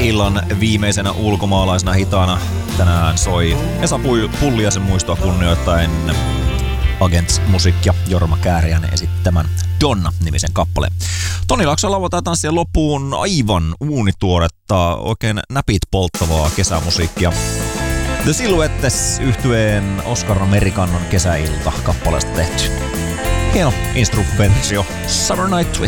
illan viimeisenä ulkomaalaisena hitaana tänään soi Esa Pulliaisen muistoa kunnioittaen Agents-musiikkia Jorma Kääriäinen esittämän Donna-nimisen kappaleen. Toni Laakson lauantai-tanssien loppuun aivan uunituoretta, oikein näpit polttavaa kesämusiikkia. The Silhouettes -yhtyeen Oscar Americanon kesäilta kappaleesta tehty. Hieno instru-versio Summer Night Twist.